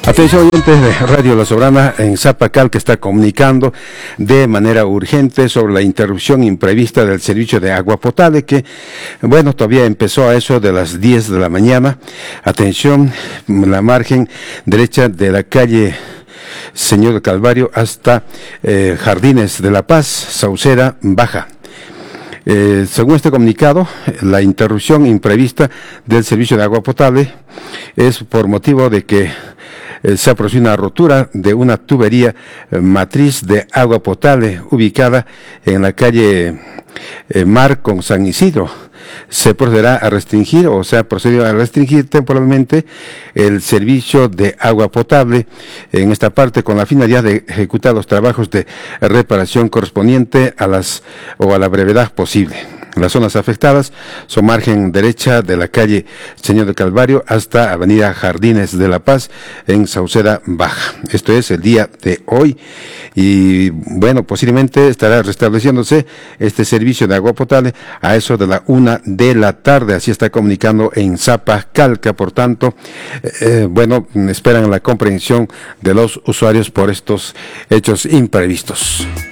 Atención oyentes de Radio La Soberana en Zapacal, que está comunicando de manera urgente sobre la interrupción imprevista del servicio de agua potable que, bueno, todavía empezó a eso de las 10 de la mañana. Atención, la margen derecha de la calle Señor del Calvario hasta Jardines de la Paz, Sauceda Baja. Según este comunicado, la interrupción imprevista del servicio de agua potable es por motivo de que se ha producido una rotura de una tubería matriz de agua potable ubicada en la calle Mar con San Isidro. Se procederá a restringir, o se ha procedido a restringir temporalmente el servicio de agua potable en esta parte con la finalidad de ejecutar los trabajos de reparación correspondiente a la brevedad posible. Las zonas afectadas son margen derecha de la calle Señor del Calvario hasta avenida Jardines de la Paz en Sauceda Baja. Esto es el día de hoy y bueno, posiblemente estará restableciéndose este servicio de agua potable a eso de la 1 de la tarde. Así está comunicando en Zapacalca. Por tanto, bueno, esperan la comprensión de los usuarios por estos hechos imprevistos.